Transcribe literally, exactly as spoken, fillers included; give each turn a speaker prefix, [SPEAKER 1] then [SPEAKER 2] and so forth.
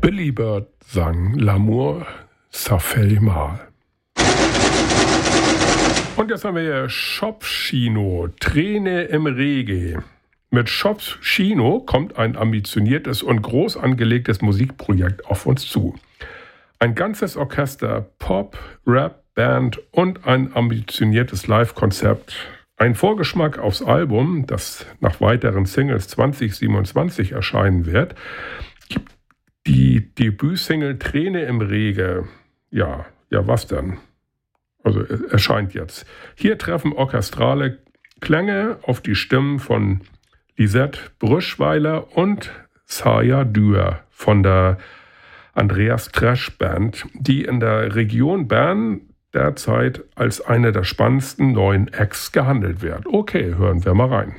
[SPEAKER 1] Billy Bird sang L'amour, ça fait mal. Und jetzt haben wir hier Shopchino, Träne im Reggae. Mit Shopchino kommt ein ambitioniertes und groß angelegtes Musikprojekt auf uns zu. Ein ganzes Orchester, Pop, Rap, Band und ein ambitioniertes Live-Konzept. Ein Vorgeschmack aufs Album, das nach weiteren Singles zwanzig siebenundzwanzig erscheinen wird, gibt die Debütsingle Träne im Reggae. Ja, ja, was denn? Also erscheint jetzt. Hier treffen orchestrale Klänge auf die Stimmen von Lisette Brüschweiler und Saya Dürr von der Andreas Trash Band, die in der Region Bern derzeit als eine der spannendsten neuen Acts gehandelt wird. Okay, hören wir mal rein.